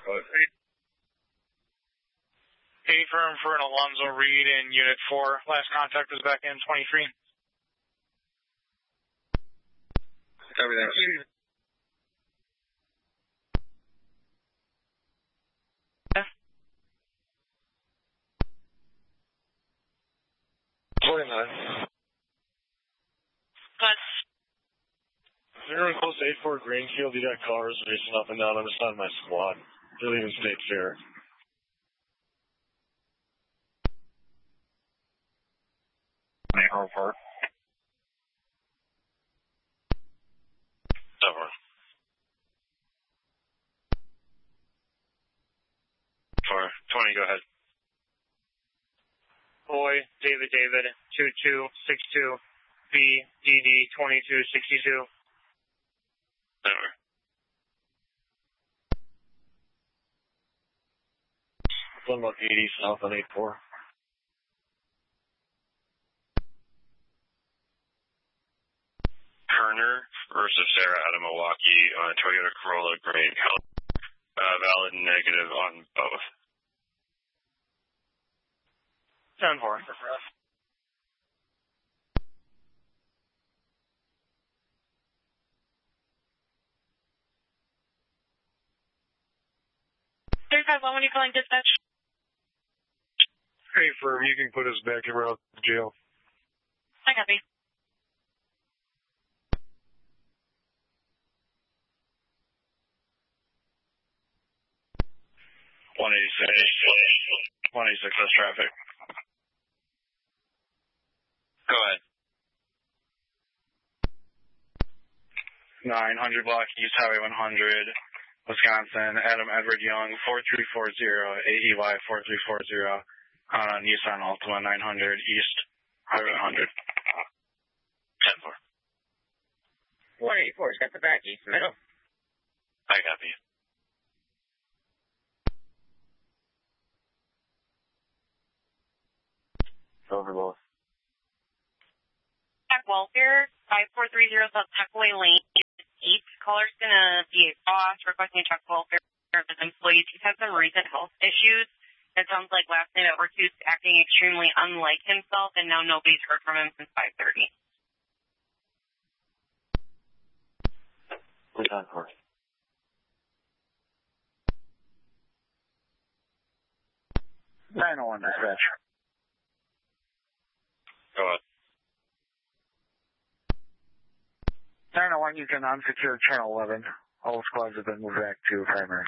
Affirm for an Alonzo Reed in Unit 4. Last contact was back in 23. Everything. 29. But You're close to 84 Greenfield. You got cars racing up and down. I'm just on my squad. They're leaving State Fair. Over. Over. For 20, go ahead. Boy, David, 2262, BDD 2262. Over. One about 80 south on 84. Turner versus Sarah out of Milwaukee on a Toyota Corolla gray color. Valid negative on both. 10-4. When are you calling dispatch? Hey, firm, you can put us back around jail. I copy. One eighty six less traffic. Go ahead. 900 block East Highway 100, Wisconsin. Adam Edward Young, 4340, AEY 4340, on Nissan Altima 900 East Highway 100. 10-4. 184's got the back east middle. I copy. Over both. Tech Welfare, 5430 South Techway Lane, 8. Caller's going to be a boss requesting check welfare of his employees. He's had some recent health issues. It sounds like last night at work he was acting extremely unlike himself, and now nobody's heard from him since 5:30. We're done for. 901 dispatch. Go ahead. 901, you can unsecure channel 11. All squads have been moved back to primary.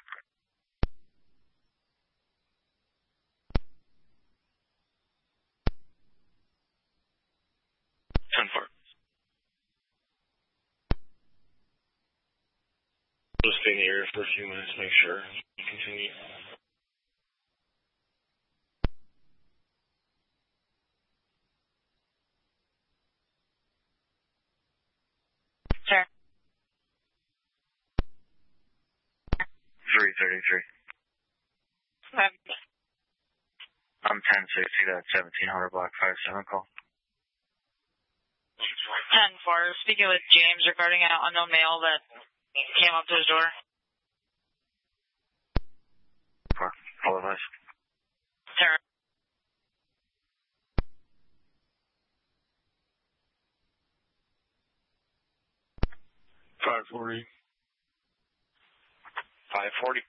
Just stay in the area for a few minutes, make sure you continue. Sure. 333. I'm 1060, that's 1700 block 57 call. 10-4. Speaking with James regarding an unknown male that came up to his door. All of us. Sure. 540. 540.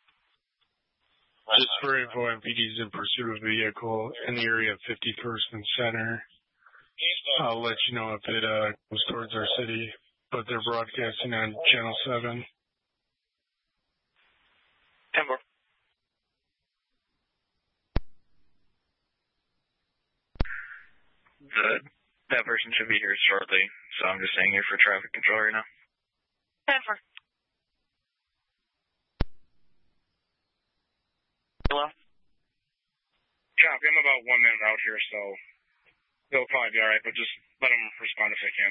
Just for info, MPD's in pursuit of a vehicle in the area of 51st and Center. I'll let you know if it comes towards our city, but they're broadcasting on Channel 7. 10-4. That person should be here shortly, so I'm just staying here for traffic control right now. 10-4. Hello? Copy. I'm about 1 minute out here, so they'll probably be all right, but just let them respond if they can.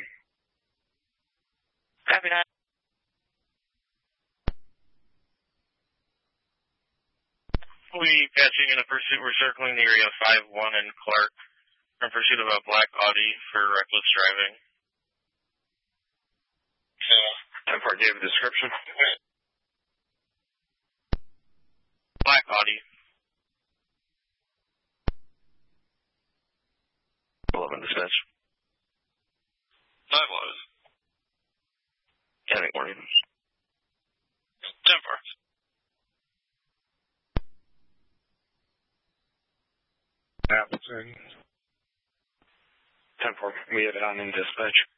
Copy that. We patching in a pursuit. We're circling the area of 5-1 in Clark in pursuit of a black Audi for reckless driving. Time for a description. 511 dispatch. 511. County morning. 10-4. Appleton. 10-4. We have it on in dispatch.